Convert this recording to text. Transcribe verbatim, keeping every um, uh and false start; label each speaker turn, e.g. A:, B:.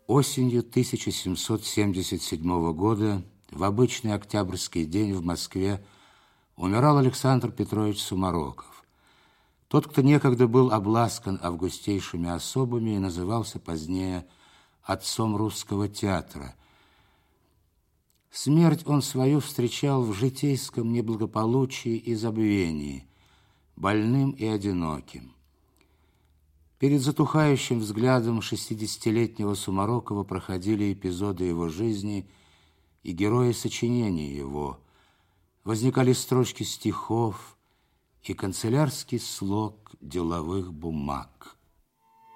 A: Осенью тысяча семьсот семьдесят седьмого года, в обычный октябрьский день в Москве, умирал Александр Петрович Сумароков. Тот, кто некогда был обласкан августейшими особами и назывался позднее отцом русского театра. Смерть он свою встречал в житейском неблагополучии и забвении, больным и одиноким. Перед затухающим взглядом шестидесятилетнего Сумарокова проходили эпизоды его жизни и герои сочинений его. Возникали строчки стихов и канцелярский слог деловых бумаг.